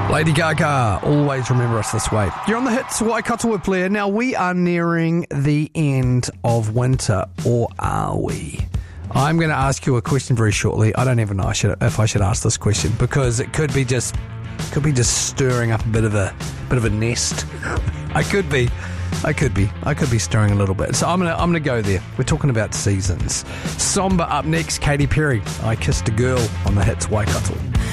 Lady Gaga, always remember us this way. You're on the Hits Waikato with Blair. Now, we are nearing the end of winter, or are we? I'm going to ask you a question very shortly. I don't even know if I should ask this question, because it could be just stirring up a bit of a nest. I could be stirring a little bit. So I'm gonna go there. We're talking about seasons. Somber up next. Katy Perry, I Kissed a Girl on the Hits Waikato.